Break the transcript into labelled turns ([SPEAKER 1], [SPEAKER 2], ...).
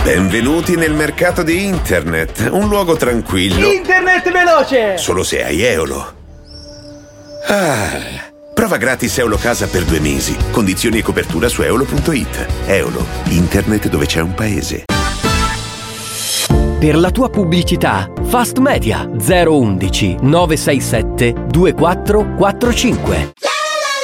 [SPEAKER 1] Benvenuti nel mercato di internet, un luogo tranquillo.
[SPEAKER 2] Internet veloce!
[SPEAKER 1] Solo se hai Eolo. Prova gratis Eolo Casa per 2 mesi. Condizioni e copertura su eolo.it. Eolo, internet dove c'è un paese.
[SPEAKER 3] Per la tua pubblicità, Fast Media 011 967 2445.